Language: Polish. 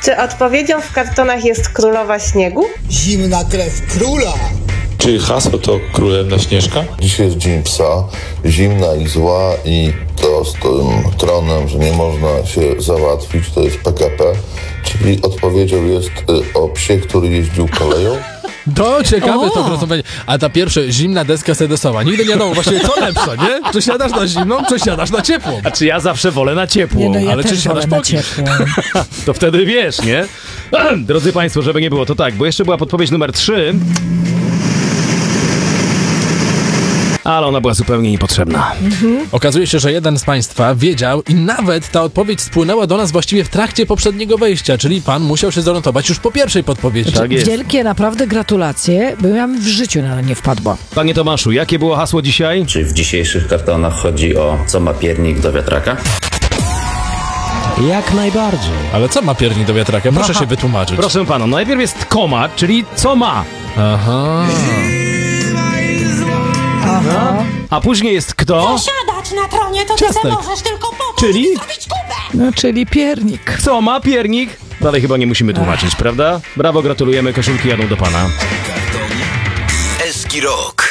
Czy odpowiedzią w kartonach jest Królowa Śniegu? Zimna krew króla! Czy hasło to Królewna Śnieżka? Dziś jest Dzień Psa, zimna i zła i to z tym tronem, że nie można się załatwić, to jest PKP, czyli odpowiedzią jest o psie, który jeździł koleją. To ciekawe to rozumienie. A ta pierwsza, zimna deska sedesowa. Nigdy nie wiadomo właściwie co lepsze, nie? Czy siadasz na zimną, czy siadasz na ciepłą? A czy ja zawsze wolę na ciepłą? Nie, no ja ale czy też wolę siadasz na po kimś? ciepłą. To wtedy wiesz, nie? Drodzy Państwo, żeby nie było, to tak, bo jeszcze była podpowiedź numer 3. Ale ona była zupełnie niepotrzebna. Okazuje się, że jeden z Państwa wiedział i nawet ta odpowiedź spłynęła do nas właściwie w trakcie poprzedniego wejścia, czyli pan musiał się zorientować już po pierwszej podpowiedzi. Tak jest. Wielkie naprawdę gratulacje, bo ja bym w życiu na to nie wpadła. Panie Tomaszu, jakie było hasło dzisiaj? Czy w dzisiejszych kartonach chodzi o co ma piernik do wiatraka? Jak najbardziej. Ale co ma piernik do wiatraka? Proszę się wytłumaczyć. Proszę pana, najpierw jest koma, czyli co ma, Aha. a później jest kto, Siadać na tronie to ty Ciastek. se możesz tylko po to, Czyli? żeby zrobić kubę. No, czyli piernik. co ma piernik. Dalej chyba nie musimy tłumaczyć, prawda? Brawo, gratulujemy, koszulki jadą do pana. Eski Rok.